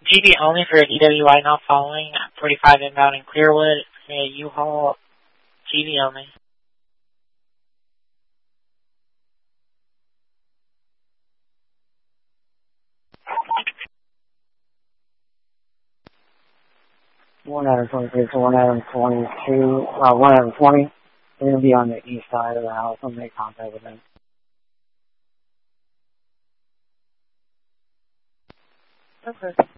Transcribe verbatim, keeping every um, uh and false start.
G B only for a D W I not following. forty-five inbound in Clearwood. A U-Haul. G B only. one Adam twenty-three to one Adam twenty-two, uh, one Adam twenty. They're going to be on the east side of the house. I'll make contact with them. Okay.